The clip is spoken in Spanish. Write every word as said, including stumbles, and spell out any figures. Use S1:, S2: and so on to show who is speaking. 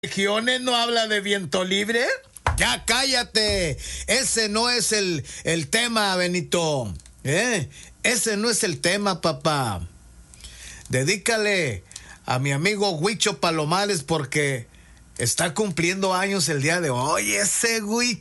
S1: Regiones no habla de viento libre. Ya cállate. Ese no es el, el tema, Benito. ¿Eh? Ese no es el tema, papá. Dedícale a mi amigo Huicho Palomares porque está cumpliendo años el día de hoy. Ese Huicho.